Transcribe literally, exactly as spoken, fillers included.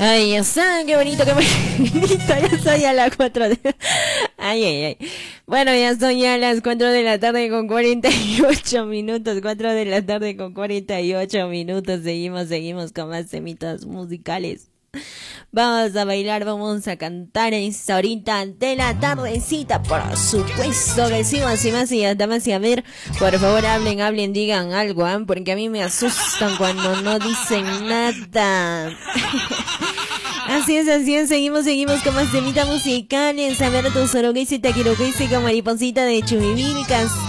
Ay, ya está, qué bonito, qué bonito. Ya soy a las cuatro de... Ay, ay, ay. Bueno, ya son ya a las cuatro de la tarde con cuarenta y ocho minutos. cuatro de la tarde con cuarenta y ocho minutos. Seguimos, seguimos con más temitas musicales. Vamos a bailar, vamos a cantar en esta horita de la tardecita, por supuesto que sí, más y más y damas y a ver, por favor hablen, hablen, digan algo, ¿eh? Porque a mí me asustan cuando no dicen nada. Así es, así es, seguimos, seguimos con más temitas musicales. A ver, tu soroguisi, taquiroguisi con mariposita de Chumivilcas.